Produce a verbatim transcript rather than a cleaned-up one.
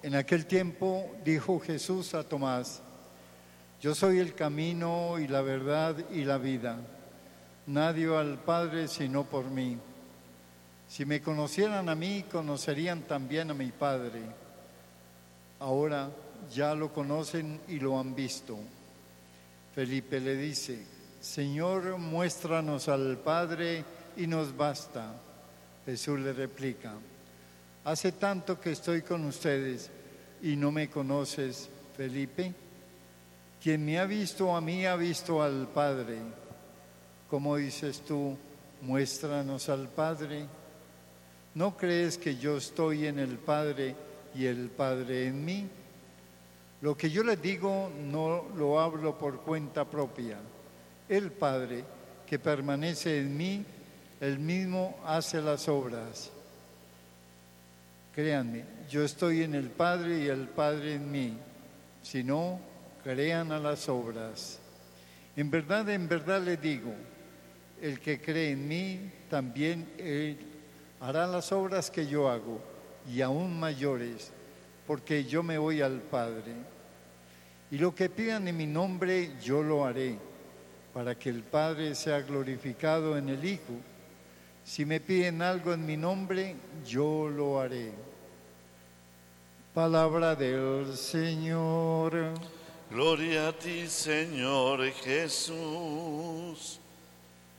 En aquel tiempo dijo Jesús a Tomás: Yo soy el camino y la verdad y la vida. Nadie va al Padre sino por mí. Si me conocieran a mí, conocerían también a mi Padre. Ahora ya lo conocen y lo han visto. Felipe le dice: Señor, muéstranos al Padre y nos basta. Jesús le replica: Hace tanto que estoy con ustedes y no me conoces, Felipe. Quien me ha visto a mí ha visto al Padre. ¿Cómo dices tú, muéstranos al Padre? ¿No crees que yo estoy en el Padre y el Padre en mí? Lo que yo les digo no lo hablo por cuenta propia. El Padre que permanece en mí, él mismo hace las obras. Créanme, yo estoy en el Padre y el Padre en mí. Si no, crean a las obras. En verdad, en verdad les digo, el que cree en mí, también él hará las obras que yo hago, y aún mayores, porque yo me voy al Padre. Y lo que pidan en mi nombre, yo lo haré, para que el Padre sea glorificado en el Hijo. Si me piden algo en mi nombre, yo lo haré. Palabra del Señor. Gloria a ti, Señor Jesús.